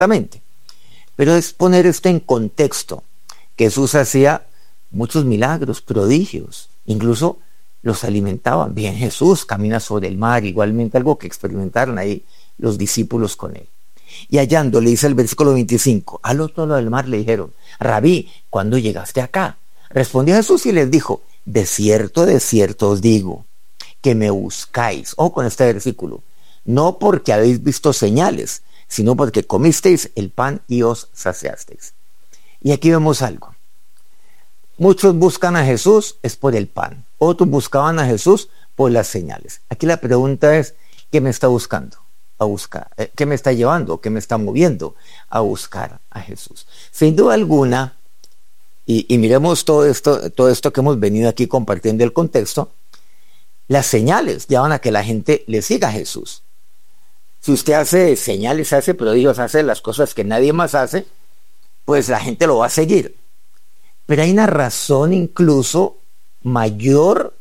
exactamente. Pero es poner esto en contexto, que Jesús hacía muchos milagros, prodigios, incluso los alimentaban. Bien, Jesús camina sobre el mar, igualmente algo que experimentaron ahí los discípulos con él. Y hallando, le dice el versículo 25, al otro lado del mar le dijeron, Rabí, ¿cuándo llegaste acá? Respondió Jesús y les dijo, de cierto os digo, que me buscáis, o con este versículo, no porque habéis visto señales, sino porque comisteis el pan y os saciasteis. Y aquí vemos algo. Muchos buscan a Jesús es por el pan, otros buscaban a Jesús por las señales. Aquí la pregunta es, ¿qué me está buscando? A buscar, ¿qué me está llevando? ¿Qué me está moviendo a buscar a Jesús? Sin duda alguna, y miremos todo esto que hemos venido aquí compartiendo el contexto, las señales llevan a que la gente le siga a Jesús. Si usted hace señales, hace prodigios, hace las cosas que nadie más hace, pues la gente lo va a seguir. Pero hay una razón incluso mayor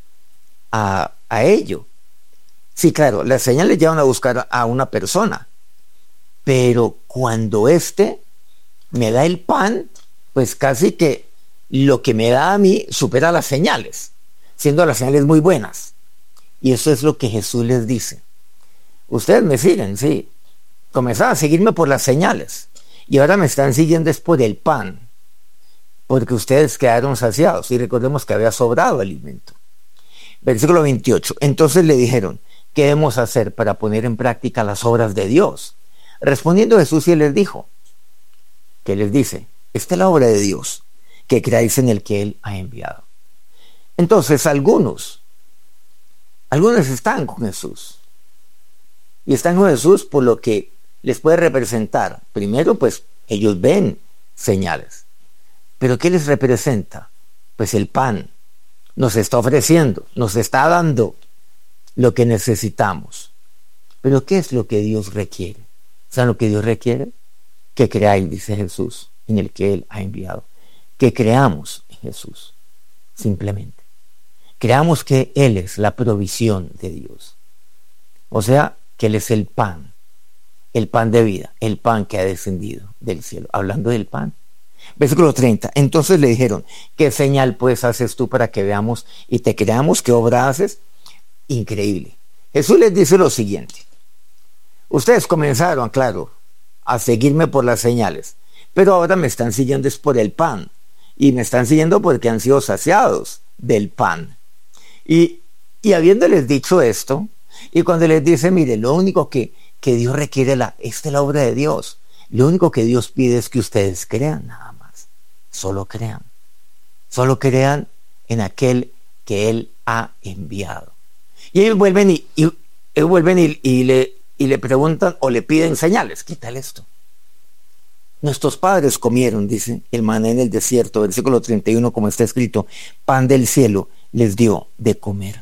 a ello. Sí, claro, las señales llevan a buscar a una persona, pero cuando éste me da el pan, pues casi que lo que me da a mí supera las señales, siendo las señales muy buenas. Y eso es lo que Jesús les dice. Ustedes me siguen, sí, comenzaron a seguirme por las señales, y ahora me están siguiendo es por el pan, porque ustedes quedaron saciados, y recordemos que había sobrado alimento. Versículo 28, entonces le dijeron, ¿qué debemos hacer para poner en práctica las obras de Dios? Respondiendo Jesús y les dijo, ¿qué les dice? Esta es la obra de Dios, que creáis en el que Él ha enviado. Entonces algunos están con Jesús, y están con Jesús por lo que les puede representar. Primero, pues ellos ven señales, pero ¿qué les representa? Pues el pan nos está ofreciendo, nos está dando lo que necesitamos. Pero ¿qué es lo que Dios requiere? ¿Saben lo que Dios requiere? Que creáis, dice Jesús, en el que Él ha enviado. Que creamos en Jesús, simplemente. Creamos que Él es la provisión de Dios. O sea, que Él es el pan de vida, el pan que ha descendido del cielo. Hablando del pan. Versículo 30. Entonces le dijeron, ¿qué señal pues haces tú para que veamos y te creamos? ¿Qué obra haces? Increíble. Jesús les dice lo siguiente: ustedes comenzaron, claro, a seguirme por las señales, pero ahora me están siguiendo es por el pan, y me están siguiendo porque han sido saciados del pan. Y habiéndoles dicho esto, y cuando les dice, mire, lo único que Dios requiere, esta es la obra de Dios, lo único que Dios pide es que ustedes crean, nada más. Solo crean en aquel que Él ha enviado. Y ellos vuelven y le preguntan o le piden señales. ¿Qué tal esto? Nuestros padres comieron, dice, el maná en el desierto, versículo 31, como está escrito, pan del cielo les dio de comer.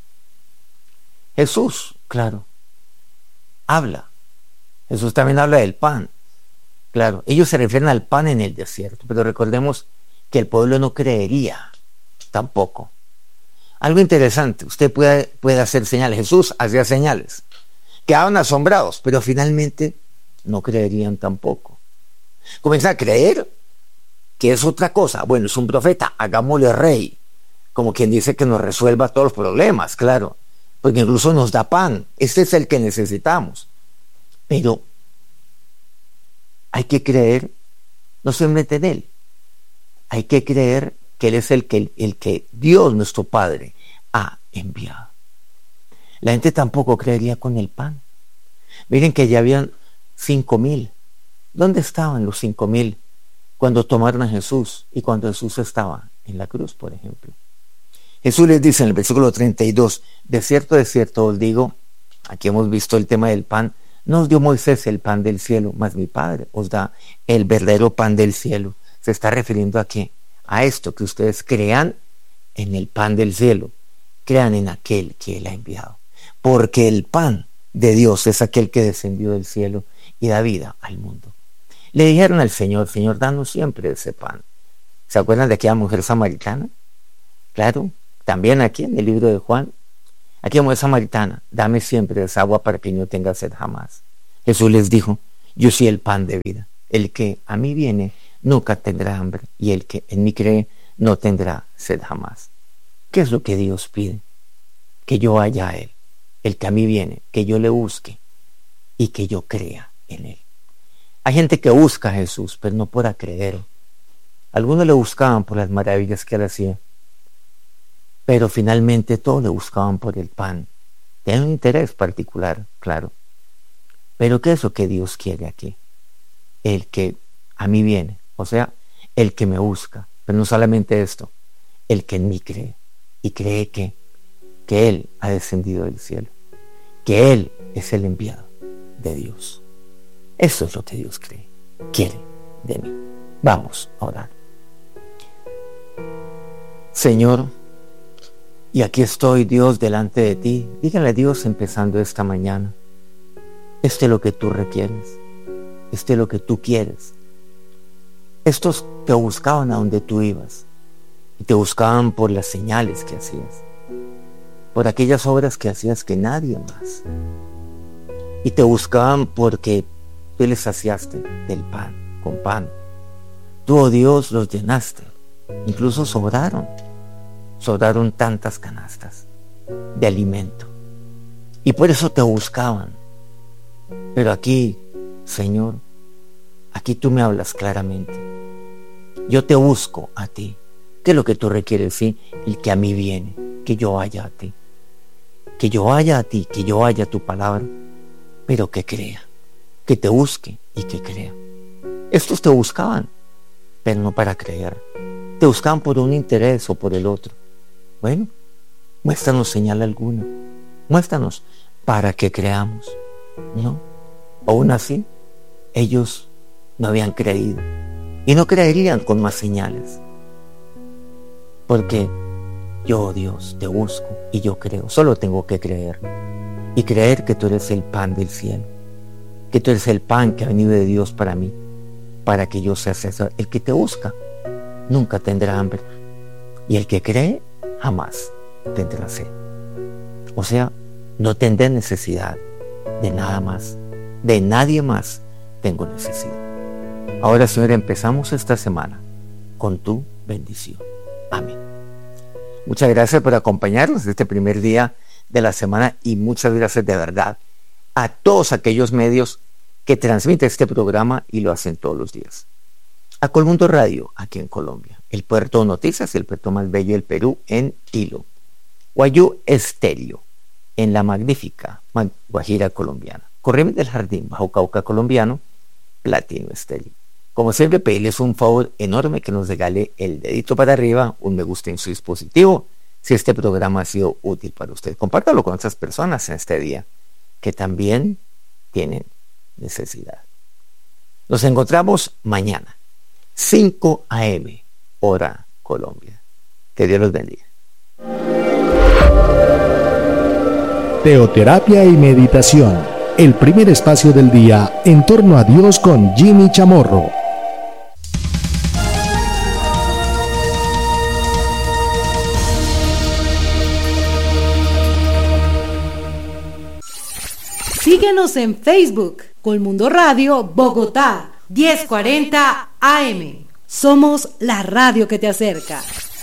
Jesús, claro, habla. Jesús también habla del pan. Claro, ellos se refieren al pan en el desierto, pero recordemos que el pueblo no creería tampoco. Algo interesante, usted puede hacer señales. Jesús hacía señales. Quedaban asombrados, pero finalmente no creerían tampoco. Comienza a creer que es otra cosa. Bueno, es un profeta, hagámosle rey. Como quien dice que nos resuelva todos los problemas, claro. Porque incluso nos da pan. Este es el que necesitamos. Pero hay que creer no solamente en Él. Hay que creer que Él es el que Dios, nuestro Padre, ha enviado. La gente tampoco creería con el pan. Miren que ya habían 5,000. ¿Dónde estaban los 5,000 cuando tomaron a Jesús y cuando Jesús estaba en la cruz, por ejemplo? Jesús les dice en el versículo 32, de cierto os digo, aquí hemos visto el tema del pan, no os dio Moisés el pan del cielo, mas mi Padre os da el verdadero pan del cielo. Se está refiriendo a qué? A esto, que ustedes crean en el pan del cielo, crean en aquel que Él ha enviado, porque el pan de Dios es aquel que descendió del cielo y da vida al mundo. Le dijeron al Señor, danos siempre ese pan. ¿Se acuerdan de aquella mujer samaritana? Claro, también aquí en el libro de Juan, aquella mujer samaritana, dame siempre esa agua para que no tenga sed jamás. Jesús les dijo, Yo soy el pan de vida. El que a mí viene nunca tendrá hambre, y el que en mí cree no tendrá sed jamás. ¿Qué es lo que Dios pide? Que yo vaya a Él. El que a mí viene, que yo le busque y que yo crea en Él. Hay gente que busca a Jesús, pero no por creer. Algunos le buscaban por las maravillas que Él hacía, pero finalmente todos le buscaban por el pan. Tiene un interés particular, claro. Pero ¿qué es lo que Dios quiere aquí? El que a mí viene, o sea, el que me busca. Pero no solamente esto, el que en mí cree. Y cree que Él ha descendido del cielo, que Él es el enviado de Dios. Eso es lo que Dios quiere de mí. Vamos a orar. Señor, y aquí estoy, Dios, delante de ti. Dígale a Dios empezando esta mañana: este es lo que tú requieres, este es lo que tú quieres. Estos te buscaban a donde tú ibas, y te buscaban por las señales que hacías, por aquellas obras que hacías que nadie más, y te buscaban porque tú les saciaste del pan, con pan. Tú, oh Dios, los llenaste, incluso sobraron tantas canastas de alimento, y por eso te buscaban. Pero aquí, Señor, aquí tú me hablas claramente. Yo te busco a ti. ¿Qué es lo que tú requieres? Sí, el que a mí viene, que yo vaya a ti, que yo vaya a ti, que yo vaya a tu palabra, pero que crea, que te busque y que crea. Estos te buscaban, pero no para creer. Te buscaban por un interés o por el otro. Bueno, muéstranos señal alguna, muéstranos para que creamos. No, aún así, ellos no habían creído y no creerían con más señales, porque yo, Dios, te busco y yo creo. Solo tengo que creer, y creer que tú eres el pan del cielo, que tú eres el pan que ha venido de Dios para mí, para que yo sea César. El que te busca nunca tendrá hambre, y el que cree jamás tendrá sed. O sea, no tendré necesidad de nada más, de nadie más tengo necesidad. Ahora, Señor, empezamos esta semana con tu bendición. Amén. Muchas gracias por acompañarnos este primer día de la semana, y muchas gracias de verdad a todos aquellos medios que transmiten este programa y lo hacen todos los días. A Colmundo Radio, aquí en Colombia, el puerto de noticias, el puerto más bello del Perú, en Hilo. Guayú Estéreo, en la magnífica Guajira colombiana. Corrientes del Jardín, Bajo Cauca colombiano, Platino Estéreo. Como siempre, pedirles un favor enorme: que nos regale el dedito para arriba, un me gusta en su dispositivo, si este programa ha sido útil para usted. Compártalo con otras personas en este día que también tienen necesidad. Nos encontramos mañana, 5 a.m., hora Colombia. Que Dios los bendiga. Teoterapia y meditación, el primer espacio del día en torno a Dios con Jimmy Chamorro. Síguenos en Facebook, Colmundo Radio Bogotá, 1040 AM. Somos la radio que te acerca.